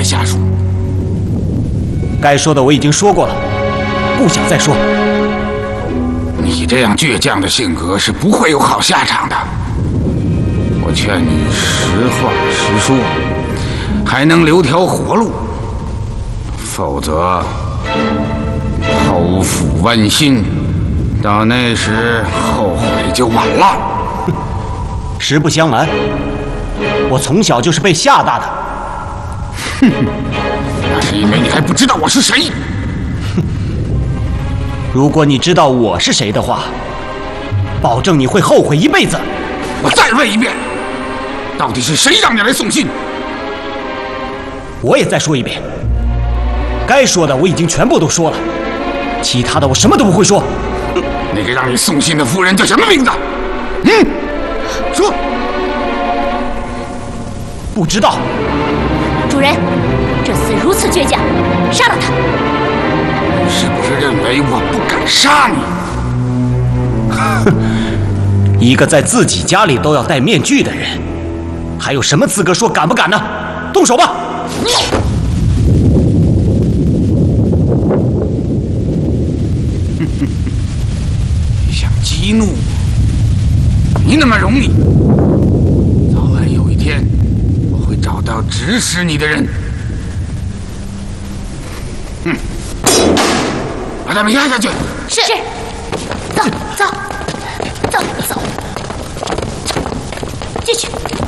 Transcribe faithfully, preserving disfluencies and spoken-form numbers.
来下属。 该说的我已经说过了，不想再说。 你这样倔强的性格是不会有好下场的。我劝你实话实说，还能留条活路，否则剖腹剜心，到那时后悔就晚了。 实不相瞒，我从小就是被吓大的。 哼哼，那是因为你还不知道我是谁。 如果你知道我是谁的话，保证你会后悔一辈子。 我再问一遍，到底是谁让你来送信？ 我也再说一遍，该说的我已经全部都说了，其他的我什么都不会说。 那个让你送信的妇人叫什么名字？嗯，说。 不知道。 主人，这厮如此倔强，杀了他。 是不是认为我不敢杀你？ 哼，一个在自己家里都要戴面具的人，还有什么资格说敢不敢呢？动手吧！ 你想激怒我？没那么容易。早晚有一天，我会找到指使你的人。嗯。把他们压下去。 是。走走走走，进去。